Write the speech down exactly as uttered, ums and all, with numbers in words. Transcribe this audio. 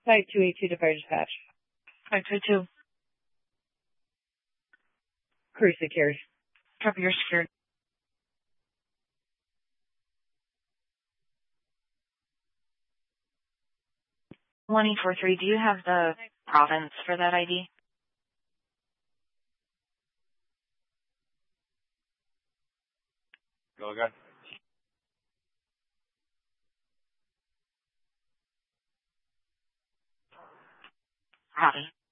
five two eight two to fire dispatch. five two two. Crew secured. Copy, your secured. one eight four three, do you have the province for that I D? Go again. Copy.